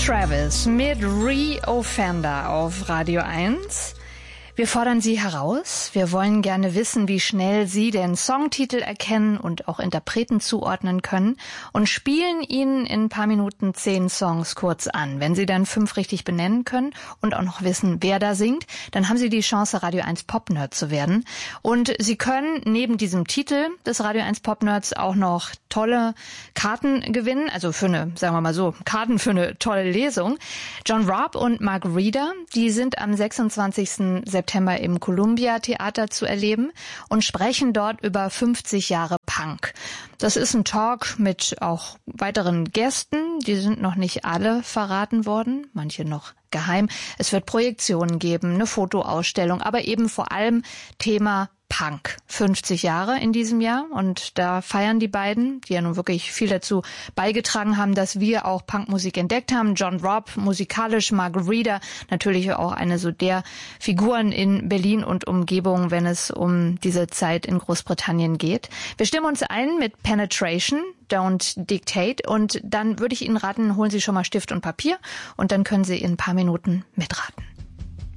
Travis mit Reoffender auf Radio 1. Wir fordern Sie heraus. Wir wollen gerne wissen, wie schnell Sie den Songtitel erkennen und auch Interpreten zuordnen können und spielen Ihnen in ein paar Minuten 10 Songs kurz an. Wenn Sie dann 5 richtig benennen können und auch noch wissen, wer da singt, dann haben Sie die Chance, Radio 1 Pop-Nerd zu werden. Und Sie können neben diesem Titel des Radio 1 Pop-Nerds auch noch tolle Karten gewinnen, also für eine, sagen wir mal so, Karten für eine tolle Lesung. John Robb und Mark Reeder, die sind am 26. September im Columbia Theater zu erleben und sprechen dort über 50 Jahre Punk. Das ist ein Talk mit auch weiteren Gästen, die sind noch nicht alle verraten worden, manche noch geheim. Es wird Projektionen geben, eine Fotoausstellung, aber eben vor allem Thema Punk. 50 Jahre in diesem Jahr und da feiern die beiden, die ja nun wirklich viel dazu beigetragen haben, dass wir auch Punkmusik entdeckt haben. John Robb, musikalisch, Mark Reeder, natürlich auch eine so der Figuren in Berlin und Umgebung, wenn es um diese Zeit in Großbritannien geht. Wir stimmen uns ein mit Penetration, Don't Dictate und dann würde ich Ihnen raten, holen Sie schon mal Stift und Papier und dann können Sie in ein paar Minuten mitraten.